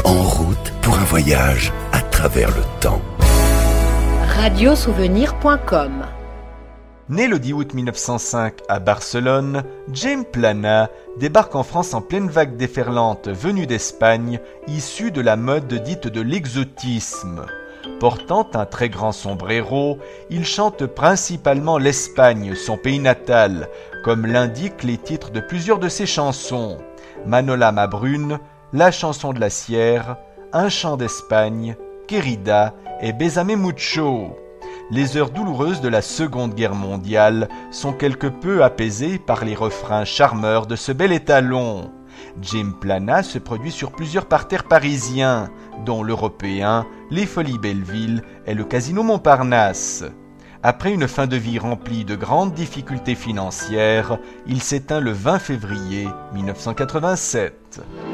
En route pour un voyage à travers le temps. Radiosouvenir.com. Né le 10 août 1905 à Barcelone, Jaime Plana débarque en France en pleine vague déferlante venue d'Espagne, issue de la mode dite de l'exotisme. Portant un très grand sombrero, il chante principalement l'Espagne, son pays natal, comme l'indiquent les titres de plusieurs de ses chansons. Manola ma brune, La chanson de la Sierre, Un chant d'Espagne, Querida et Bésame mucho. Les heures douloureuses de la Seconde Guerre mondiale sont quelque peu apaisées par les refrains charmeurs de ce bel étalon. Jaime Plana se produit sur plusieurs parterres parisiens, dont l'Européen, les Folies Belleville et le Casino Montparnasse. Après une fin de vie remplie de grandes difficultés financières, il s'éteint le 20 février 1987.